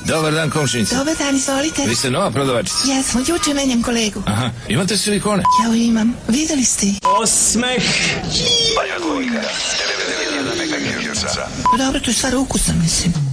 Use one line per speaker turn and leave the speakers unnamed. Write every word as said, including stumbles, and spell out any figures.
Dobar dan, komšinica.
Dobar dan, izvolite.
Vi ste nova prodavačica?
Jesmo, juče menjam kolegu.
Aha, imate silikone?
Ja imam, videli ste.
Osmeh.
Banja Dvojka, devedeset jedan megaherca.
Dobro, to je stvar ukusa, mislim.